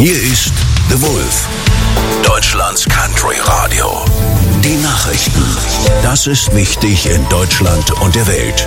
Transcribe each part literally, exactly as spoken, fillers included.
Hier ist The Wolf, Deutschlands Country Radio. Die Nachrichten. Das ist wichtig in Deutschland und der Welt.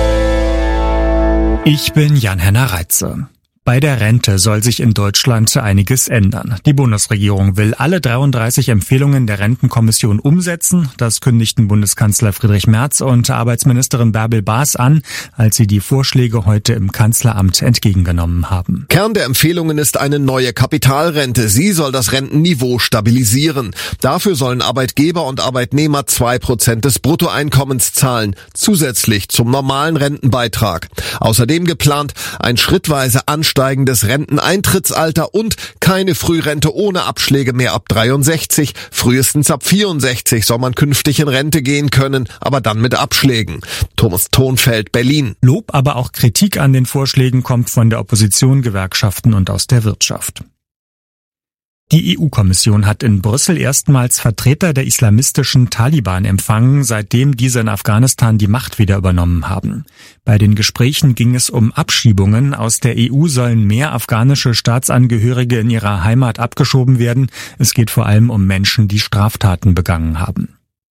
Ich bin Jan-Henner Reitze. Bei der Rente soll sich in Deutschland einiges ändern. Die Bundesregierung will alle dreiunddreißig Empfehlungen der Rentenkommission umsetzen. Das kündigten Bundeskanzler Friedrich Merz und Arbeitsministerin Bärbel Baas an, als sie die Vorschläge heute im Kanzleramt entgegengenommen haben. Kern der Empfehlungen ist eine neue Kapitalrente. Sie soll das Rentenniveau stabilisieren. Dafür sollen Arbeitgeber und Arbeitnehmer zwei Prozent des Bruttoeinkommens zahlen, zusätzlich zum normalen Rentenbeitrag. Außerdem geplant ein schrittweise Anstieg steigendes Renteneintrittsalter und keine Frührente ohne Abschläge mehr ab dreiundsechzig. Frühestens ab vierundsechzig soll man künftig in Rente gehen können, aber dann mit Abschlägen. Thomas Thonfeld, Berlin. Lob, aber auch Kritik an den Vorschlägen kommt von der Opposition, Gewerkschaften und aus der Wirtschaft. Die E U-Kommission hat in Brüssel erstmals Vertreter der islamistischen Taliban empfangen, seitdem diese in Afghanistan die Macht wieder übernommen haben. Bei den Gesprächen ging es um Abschiebungen. Aus der E U sollen mehr afghanische Staatsangehörige in ihrer Heimat abgeschoben werden. Es geht vor allem um Menschen, die Straftaten begangen haben.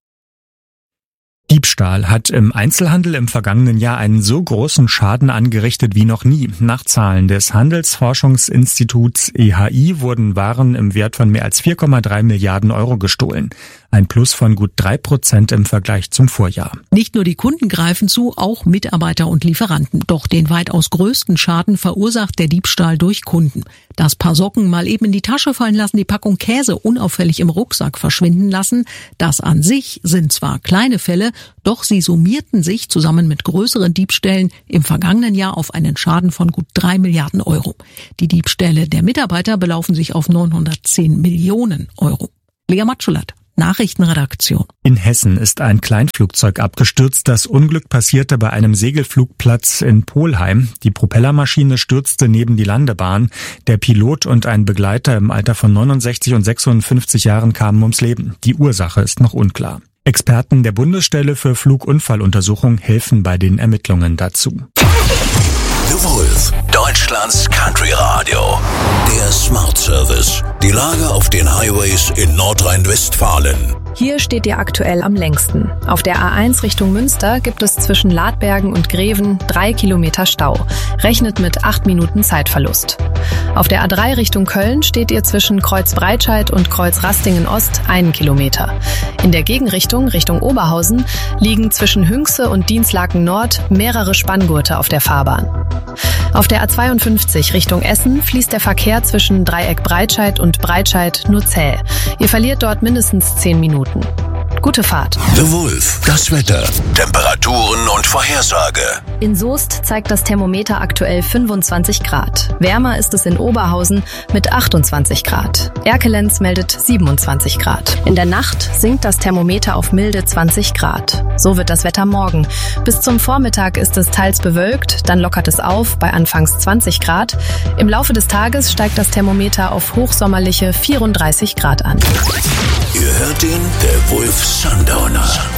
Diebstahl hat im Einzelhandel im vergangenen Jahr einen so großen Schaden angerichtet wie noch nie. Nach Zahlen des Handelsforschungsinstituts E H I wurden Waren im Wert von mehr als vier Komma drei Milliarden Euro gestohlen. Ein Plus von gut drei Prozent im Vergleich zum Vorjahr. Nicht nur die Kunden greifen zu, auch Mitarbeiter und Lieferanten. Doch den weitaus größten Schaden verursacht der Diebstahl durch Kunden. Das Paar Socken mal eben in die Tasche fallen lassen, die Packung Käse unauffällig im Rucksack verschwinden lassen. Das an sich sind zwar kleine Fälle, doch sie summierten sich zusammen mit größeren Diebstählen im vergangenen Jahr auf einen Schaden von gut drei Milliarden Euro. Die Diebstähle der Mitarbeiter belaufen sich auf neunhundertzehn Millionen Euro. Lea Matschulat, Nachrichtenredaktion. In Hessen ist ein Kleinflugzeug abgestürzt. Das Unglück passierte bei einem Segelflugplatz in Polheim. Die Propellermaschine stürzte neben die Landebahn. Der Pilot und ein Begleiter im Alter von neunundsechzig und sechsundfünfzig Jahren kamen ums Leben. Die Ursache ist noch unklar. Experten der Bundesstelle für Flugunfalluntersuchung helfen bei den Ermittlungen dazu. The Wolf, Deutschlands Country Radio. Der Smart Service. Die Lage auf den Highways in Nordrhein-Westfalen. Hier steht ihr aktuell am längsten. Auf der A eins Richtung Münster gibt es zwischen Ladbergen und Greven drei Kilometer Stau. Rechnet mit acht Minuten Zeitverlust. Auf der A drei Richtung Köln steht ihr zwischen Kreuz Breitscheid und Kreuz Rastingen Ost einen Kilometer. In der Gegenrichtung, Richtung Oberhausen, liegen zwischen Hünxe und Dinslaken Nord mehrere Spanngurte auf der Fahrbahn. Auf der A zweiundfünfzig Richtung Essen fließt der Verkehr zwischen Dreieck Breitscheid und Breitscheid nur zäh. Ihr verliert dort mindestens zehn Minuten. Gute Fahrt. The Wolf, das Wetter, Temperaturen und Vorhersage. In Soest zeigt das Thermometer aktuell fünfundzwanzig Grad. Wärmer ist es in Oberhausen mit achtundzwanzig Grad. Erkelenz meldet siebenundzwanzig Grad. In der Nacht sinkt das Thermometer auf milde zwanzig Grad. So wird das Wetter morgen. Bis zum Vormittag ist es teils bewölkt, dann lockert es auf bei anfangs zwanzig Grad. Im Laufe des Tages steigt das Thermometer auf hochsommerliche vierunddreißig Grad an. Ihr hört ihn, der Wolf Sundowner.